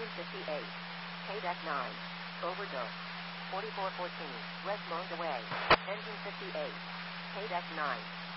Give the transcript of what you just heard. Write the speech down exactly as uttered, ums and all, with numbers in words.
Engine fifty-eight. K-Deck nine. Overdose. forty-four fourteen. West Loaned Away. Engine fifty-eight. K-Deck nine.